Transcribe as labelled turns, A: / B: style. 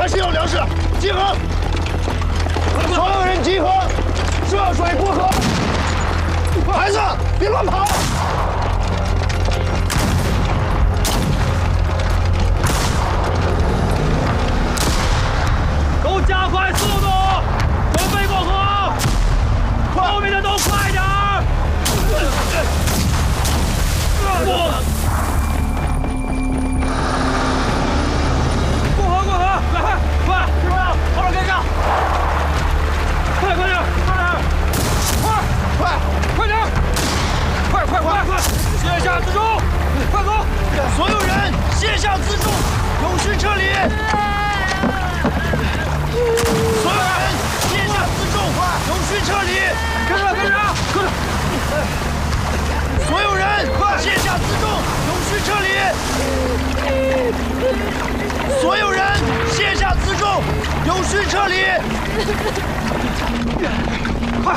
A: 还是有粮食，集合！所有人集合，涉水过河。孩子，别乱跑！
B: 都加快速度，准备过河！后面的都快点儿！过河，来，快！师傅，后边跟上！快点，快点！快！卸下辎重，快走！
A: 所有人卸下辎重，有序撤离。所有人卸下辎重，有序撤离。
B: 跟上！
A: 所有人卸下辎重，有序撤离。所有人卸下辎重，有序撤离。快！